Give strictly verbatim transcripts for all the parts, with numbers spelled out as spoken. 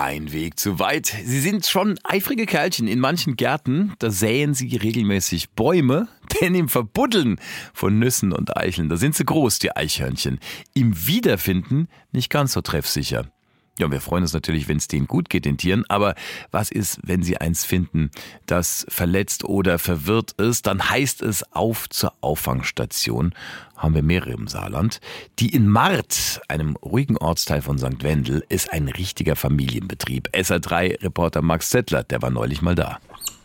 Ein Weg zu weit. Sie sind schon eifrige Kerlchen. In manchen Gärten, da säen sie regelmäßig Bäume, denn im Verbuddeln von Nüssen und Eicheln, da sind sie groß, die Eichhörnchen. Im Wiederfinden nicht ganz so treffsicher. Ja, und wir freuen uns natürlich, wenn es denen gut geht, den Tieren. Aber was ist, wenn sie eins finden, das verletzt oder verwirrt ist? Dann heißt es auf zur Auffangstation. Haben wir mehrere im Saarland. Die in Marth, einem ruhigen Ortsteil von Sankt Wendel, ist ein richtiger Familienbetrieb. S R drei Reporter Max Zettler, der war neulich mal da.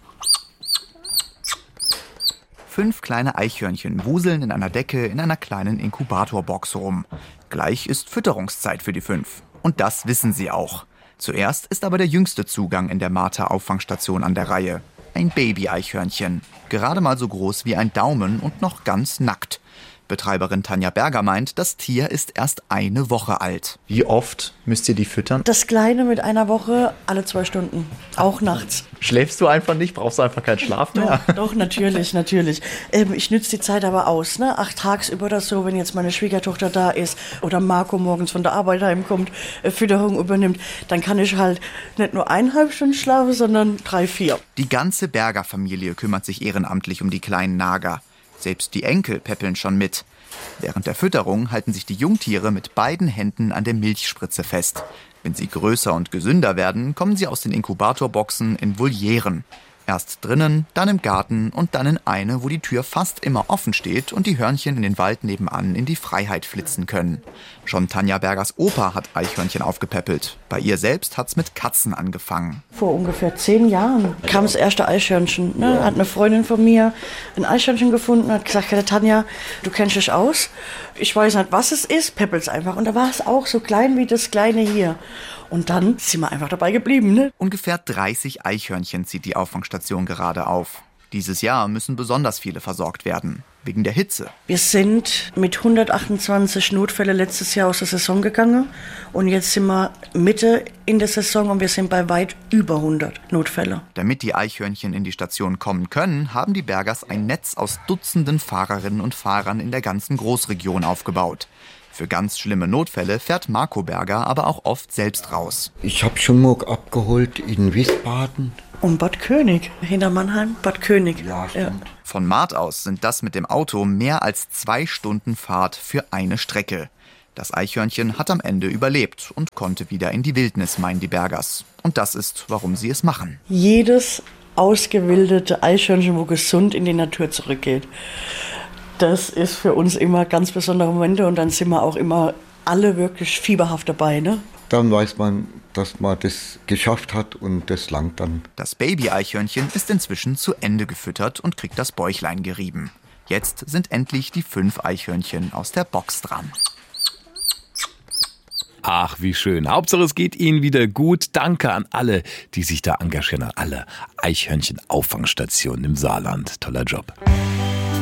Fünf kleine Eichhörnchen wuseln in einer Decke in einer kleinen Inkubatorbox rum. Gleich ist Fütterungszeit für die fünf. Und das wissen sie auch. Zuerst ist aber der jüngste Zugang in der Marther Auffangstation an der Reihe. Ein Baby-Eichhörnchen. Gerade mal so groß wie ein Daumen und noch ganz nackt. Betreiberin Tanja Berger meint, das Tier ist erst eine Woche alt. Wie oft müsst ihr die füttern? Das Kleine mit einer Woche alle zwei Stunden, auch nachts. Schläfst du einfach nicht? Brauchst du einfach keinen Schlaf mehr? Doch, doch natürlich, natürlich. Ähm, ich nütze die Zeit aber aus, ne? Ach, tagsüber oder so, wenn jetzt meine Schwiegertochter da ist oder Marco morgens von der Arbeit heimkommt, äh, Fütterung übernimmt, dann kann ich halt nicht nur eineinhalb Stunden schlafen, sondern drei, vier. Die ganze Berger-Familie kümmert sich ehrenamtlich um die kleinen Nager. Selbst die Enkel päppeln schon mit. Während der Fütterung halten sich die Jungtiere mit beiden Händen an der Milchspritze fest. Wenn sie größer und gesünder werden, kommen sie aus den Inkubatorboxen in Volieren. Erst drinnen, dann im Garten und dann in eine, wo die Tür fast immer offen steht und die Hörnchen in den Wald nebenan in die Freiheit flitzen können. Schon Tanja Bergers Opa hat Eichhörnchen aufgepäppelt. Bei ihr selbst hat's mit Katzen angefangen. Vor ungefähr zehn Jahren kam das erste Eichhörnchen. Ne? Hat eine Freundin von mir ein Eichhörnchen gefunden, hat gesagt, Tanja, du kennst dich aus. Ich weiß nicht, was es ist, päppelt's einfach. Und da war es auch so klein wie das Kleine hier. Und dann sind wir einfach dabei geblieben. Ne? Ungefähr dreißig Eichhörnchen zieht die Auffangstation gerade auf. Dieses Jahr müssen besonders viele versorgt werden, wegen der Hitze. Wir sind mit hundertachtundzwanzig Notfällen letztes Jahr aus der Saison gegangen. Und jetzt sind wir Mitte in der Saison und wir sind bei weit über hundert Notfälle. Damit die Eichhörnchen in die Station kommen können, haben die Bergers ein Netz aus Dutzenden Fahrerinnen und Fahrern in der ganzen Großregion aufgebaut. Für ganz schlimme Notfälle fährt Marco Berger aber auch oft selbst raus. Ich habe schon mal abgeholt in Wiesbaden. Und Bad König, hinter Mannheim, Bad König. Ja, ja. Von Marth aus sind das mit dem Auto mehr als zwei Stunden Fahrt für eine Strecke. Das Eichhörnchen hat am Ende überlebt und konnte wieder in die Wildnis, meinen die Bergers. Und das ist, warum sie es machen. Jedes ausgewilderte Eichhörnchen, wo gesund in die Natur zurückgeht, das ist für uns immer ganz besondere Momente und dann sind wir auch immer alle wirklich fieberhaft dabei, ne? Dann weiß man, dass man das geschafft hat und das langt dann. Das Baby-Eichhörnchen ist inzwischen zu Ende gefüttert und kriegt das Bäuchlein gerieben. Jetzt sind endlich die fünf Eichhörnchen aus der Box dran. Ach, wie schön. Hauptsache, es geht Ihnen wieder gut. Danke an alle, die sich da engagieren, an alle Eichhörnchen-Auffangstationen im Saarland. Toller Job.